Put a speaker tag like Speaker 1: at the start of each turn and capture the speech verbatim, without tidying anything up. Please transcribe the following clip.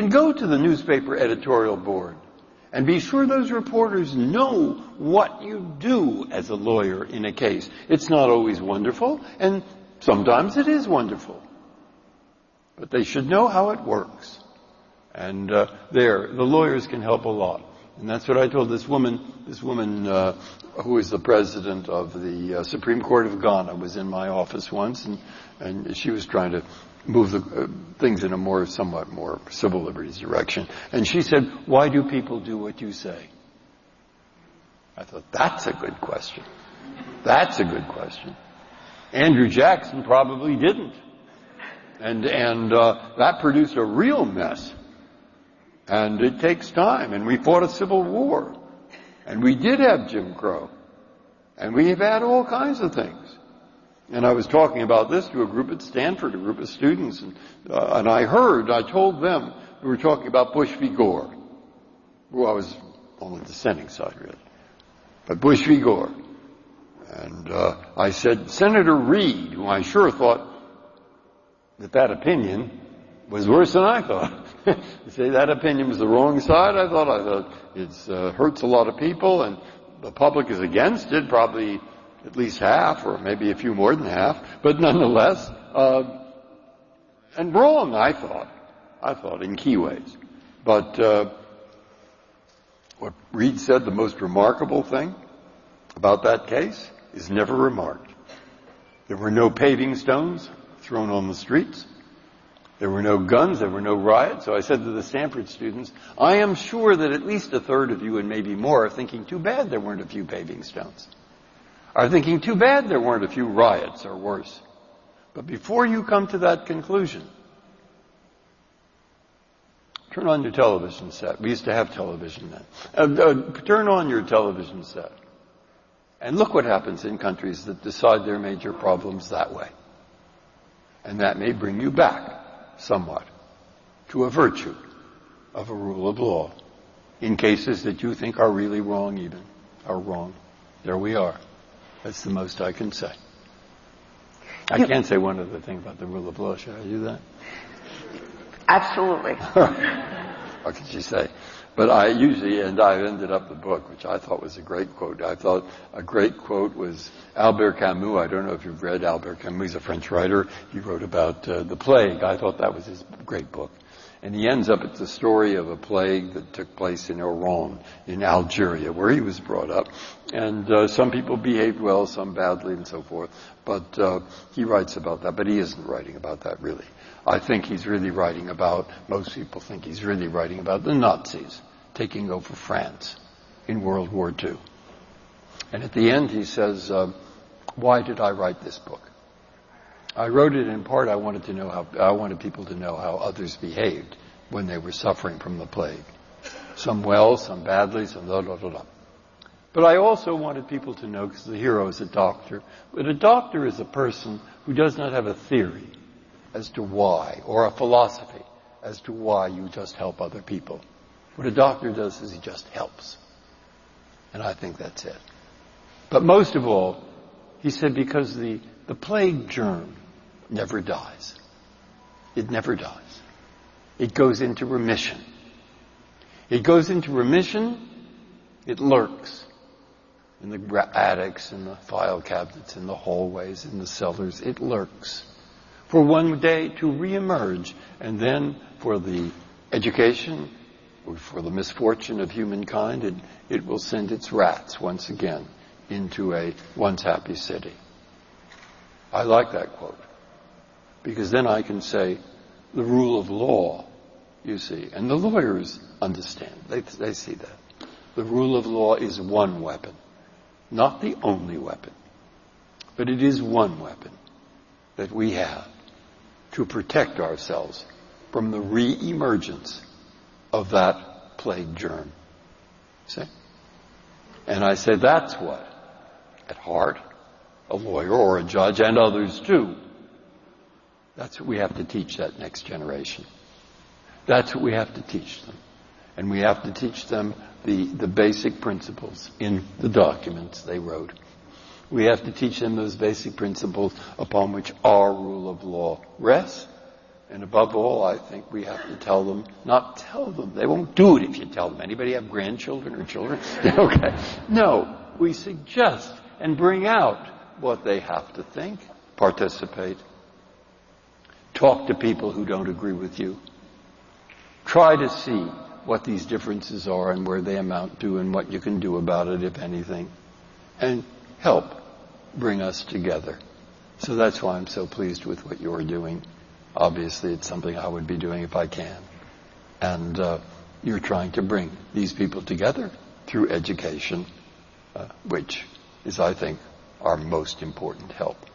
Speaker 1: And go to the newspaper editorial board and be sure those reporters know what you do as a lawyer in a case. It's not always wonderful, and sometimes it is wonderful. But they should know how it works. And uh, there, the lawyers can help a lot. And that's what I told this woman, this woman uh, who is the president of the uh, Supreme Court of Ghana, was in my office once, and, and she was trying to move the uh, things in a more, somewhat more civil liberties direction. And she said, why do people do what you say? I thought, that's a good question. That's a good question. Andrew Jackson probably didn't. And, and uh, that produced a real mess. And it takes time. And we fought a civil war. And we did have Jim Crow. And we have had all kinds of things. And I was talking about this to a group at Stanford, a group of students, and, uh, and I heard, I told them, we were talking about Bush v. Gore. Well, I was on the dissenting side, really. But Bush v. Gore. And uh, I said, Senator Reid, who I sure thought that that opinion was worse than I thought. To say that opinion was the wrong side, I thought, I thought it uh, hurts a lot of people, and the public is against it, probably at least half, or maybe a few more than half, but nonetheless, uh, and wrong, I thought. I thought, in key ways. But uh, what Reid said, the most remarkable thing about that case, is never remarked. There were no paving stones thrown on the streets. There were no guns, there were no riots. So I said to the Stanford students, I am sure that at least a third of you, and maybe more, are thinking, too bad there weren't a few paving stones. Are thinking, too bad there weren't a few riots or worse. But before you come to that conclusion, turn on your television set. We used to have television then. Uh, uh, turn on your television set. And look what happens in countries that decide their major problems that way. And that may bring you back somewhat to a virtue of a rule of law in cases that you think are really wrong even, are wrong. There we are. That's the most I can say. I
Speaker 2: you,
Speaker 1: can't say one other thing about the rule of law. Should I do that?
Speaker 2: Absolutely.
Speaker 1: What can she say? But I usually, and I ended up the book, which I thought was a great quote. I thought a great quote was Albert Camus. I don't know if you've read Albert Camus. He's a French writer. He wrote about uh, the plague. I thought that was his great book. And he ends up, it's a story of a plague that took place in Oran, in Algeria, where he was brought up. And uh, some people behaved well, some badly, and so forth. But uh, he writes about that, but he isn't writing about that, really. I think he's really writing about, most people think he's really writing about the Nazis taking over France in World War Two. And at the end he says, uh, why did I write this book? I wrote it in part, I wanted to know how, I wanted people to know how others behaved when they were suffering from the plague. Some well, some badly, some blah, blah, blah, blah. But I also wanted people to know, because the hero is a doctor, but a doctor is a person who does not have a theory as to why, or a philosophy as to why you just help other people. What a doctor does is he just helps. And I think that's it. But most of all, he said, because the, the plague germ never dies. It never dies. It goes into remission. It goes into remission, it lurks in the attics, in the file cabinets, in the hallways, in the cellars. It lurks for one day to reemerge, and then for the education, or for the misfortune of humankind, it, it will send its rats once again into a once happy city. I like that quote, because then I can say the rule of law, you see, and the lawyers understand. They, they see that. The rule of law is one weapon, not the only weapon, but it is one weapon that we have to protect ourselves from the re-emergence of that plague germ. See? And I say that's what, at heart, a lawyer or a judge and others too, that's what we have to teach that next generation. That's what we have to teach them. And we have to teach them the, the basic principles in the documents they wrote. We have to teach them those basic principles upon which our rule of law rests, And above all, I think we have to tell them, not tell them. They won't do it if you tell them. Anybody have grandchildren or children? Okay. No, we suggest and bring out what they have to think, participate, talk to people who don't agree with you, try to see what these differences are and where they amount to and what you can do about it, if anything, and help bring us together. So that's why I'm so pleased with what you're doing. Obviously, it's something I would be doing if I can. And uh, you're trying to bring these people together through education, uh, which is, I think, our most important help.